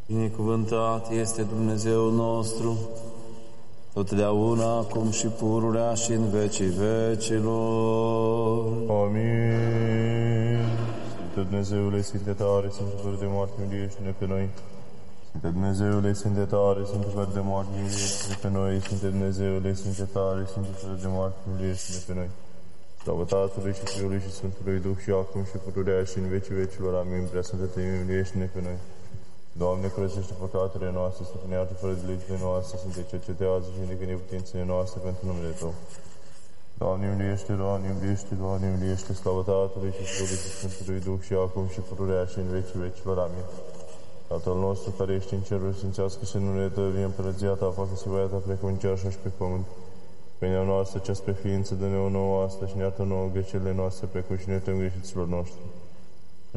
Binecuvântat este Dumnezeul nostru, totdeauna, acum și pururea și în vecii vecilor. Amin. Sfinte Dumnezeule, Sfinte tare, Sfinte fără de moarte, miliește-ne pe noi. Sfinte Dumnezeule, Sfinte tare, Sfinte fără de moarte, miliește-ne pe noi. Sfinte Dumnezeule, Sfinte tare, Sfinte fără de moarte, miliește-ne pe noi. Slavă Tatălui și Fiului și Sfântului Duh și acum și pururea și în vecii vecilor. Amin. Prea Sfântă Treime, miliește-ne pe noi. Doamne, curățește păcatele noastre, stăpânează fără de legile noastre, Sfinte, cercetează și vindecă neputințele noastre pentru numele Tău. Doamne, miliește, Doamne, miliește, Doamne, miliește, slavă Tatălui și Fiului și Sfântului Duh și acum și pururea și în vecii vecilor. Amin. Tatăl nostru care ești în ceruri, sfințească-se numele Tău, vie împărăția Ta, facă-se voia Ta precum în cer așa și pe pământ. Pâinea noastră, cea spre ființă, dă-ne o nouă astăzi și ne iartă nouă greșelile noastre, precum și ne iertăm greșiților noștri.